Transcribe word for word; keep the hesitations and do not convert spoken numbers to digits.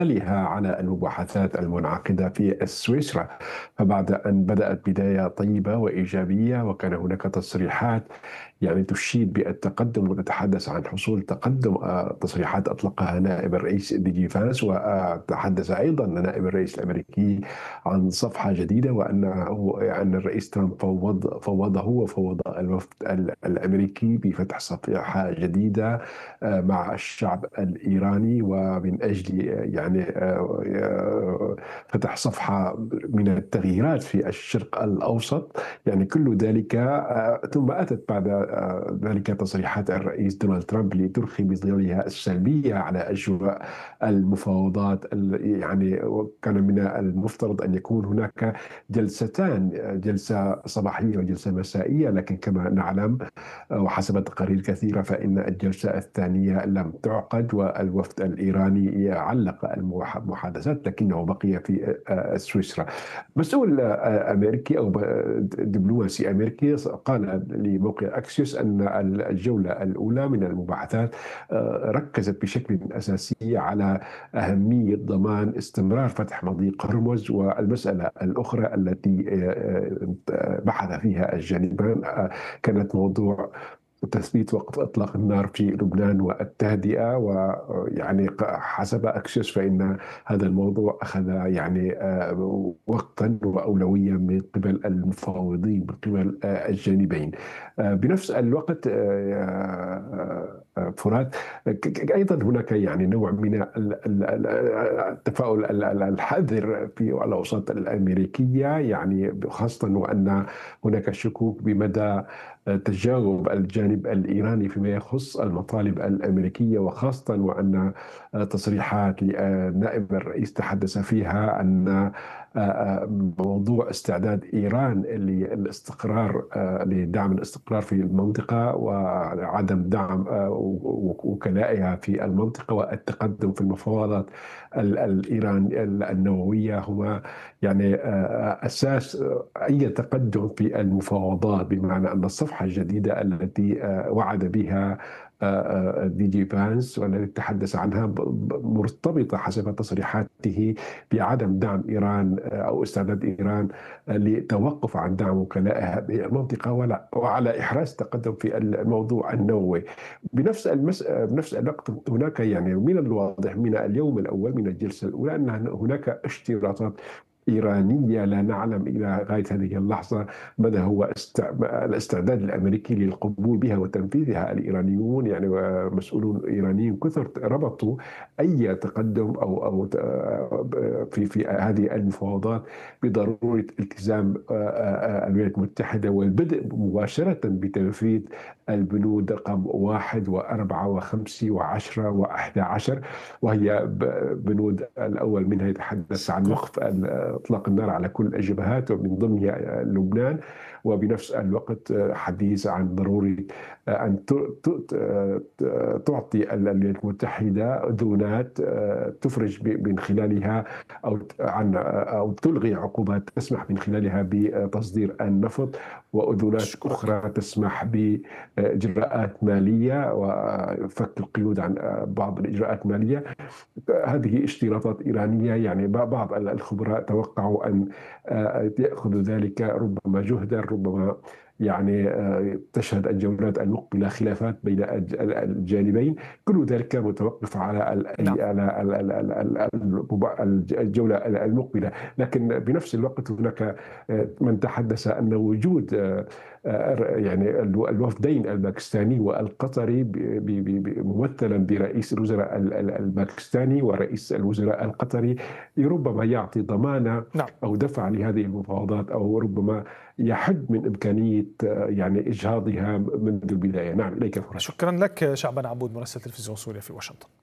استقبالها على المباحثات المنعقدة في سويسرا. فبعد أن بدأت بداية طيبة وإيجابية، وكان هناك تصريحات يعني تشيد بالتقدم وتتحدث عن حصول تقدم، آه، تصريحات أطلقها نائب الرئيس دي جي فانس، وتحدث أيضا نائب الرئيس الأمريكي عن صفحة جديدة، وأن أن الرئيس ترامب فوض فوضه وفوض الوفد ال- الأمريكي بفتح صفحة جديدة آه، مع الشعب الإيراني، ومن أجل آه، يعني آه، آه، فتح صفحة من التغييرات في الشرق الأوسط. يعني كل ذلك آه، ثم أتت بعد آه، ذلك تصريحات الرئيس دونالد ترامب لترخي بظلالها السلبية على أجواء المفاوضات. ال- يعني كان من المفترض أن يكون هناك جلستان، آه، جلسة صباحية وجلسة مسائية، لكن كما نعلم وحسب تقارير كثيرة فإن الجلسة الثانية لم تعقد، والوفد الإيراني علق المحادثات لكنه بقي في آه، سويسرا. مسؤول آه، أمريكي أو دبلوماسي أمريكي قال لموقع أكسيوس أن الجولة الأولى من المباحثات آه، ركزت بشكل أساسي على أهمية ضمان استمرار فتح مضيق هرمز، والمسألة الأخرى التي آه، آه، بحث فيها الجانبان آه، كانت موضوع تثبيت وقف إطلاق النار في لبنان والتهدئة. ويعني حسب أكسيوس فإن هذا الموضوع أخذ يعني آه، وقتا وأولوية من قبل المفاوضين من قبل آه، الجانبين. آه، بنفس الوقت آه، آه، آه، فرات، ك- ك- أيضا هناك يعني نوع من ال- ال- ال- التفاؤل ال- ال- الحذر في الأوساط الأمريكية، يعني خاصة وأن هناك شكوك بمدى تجاوب الجانب الإيراني فيما يخص المطالب الأمريكية، وخاصة وأن تصريحات لنائب الرئيس تحدث فيها أن موضوع استعداد إيران للاستقرار، لدعم الاستقرار في المنطقة وعدم دعم وكلائها في المنطقة والتقدم في المفاوضات الإيران النووية هما يعني أساس أي تقدم في المفاوضات. بمعنى أن الصفحة الجديدة التي آه، وعد بها آه، آه، دي جي فانس والتي تحدث عنها ب- ب- مرتبطة حسب تصريحاته بعدم دعم إيران آه، أو استعداد إيران آه، للتوقف عن دعم وكلاء هذه المنطقة، ولا وعلى إحراز تقدم في الموضوع النووي. بنفس المس... بنفس الوقت هناك يعني من الواضح من اليوم الأول من الجلسة الأولى أن هناك اشتراطات إيرانية لا نعلم إلى غاية هذه اللحظة ماذا هو است... الاستعداد الأمريكي للقبول بها وتنفيذها. الإيرانيون يعني مسؤولون إيرانيين كثر ربطوا أي تقدم أو أو في في هذه المفاوضات بضرورة التزام الولايات المتحدة والبدء مباشرة بتنفيذ البنود رقم واحد وأربعة وخمسة وعشرة وأحد عشر، وهي بنود الأول منها يتحدث عن شكرا. وقف إطلاق النار على كل الجبهات ومن ضمنها لبنان، وبنفس الوقت حديث عن ضرورة أن تعطي الولايات المتحدة أذونات تفرج من خلالها أو عن أو تلغي عقوبات تسمح من خلالها بتصدير النفط، وأذونات أشكرك. أخرى تسمح بإجراءات مالية وفك القيود عن بعض الإجراءات المالية. هذه اشتراطات إيرانية، يعني بعض الخبراء توقعوا أن آه، يأخذ ذلك ربما جهدا، ربما يعني آه، تشهد الجولات المقبلة خلافات بين الج- الجانبين. كل ذلك متوقف على ال- نعم. على ال- ال- ال- ال- ال- الجولة المقبلة. لكن بنفس الوقت هناك آه، من تحدث أن وجود آه، آه، يعني الو- الوفدين الباكستاني والقطري ب- ب- ب- ممثلا برئيس الوزراء ال- ال- الباكستاني ورئيس الوزراء القطري ربما يعطي ضمانة نعم. أو دفع لهذه المفاوضات، أو ربما يحد من إمكانية آه، يعني إجهاضها منذ البداية. نعم، إليك فرج. شكرا لك شعبان عبود، مراسل تلفزيون سوريا في واشنطن.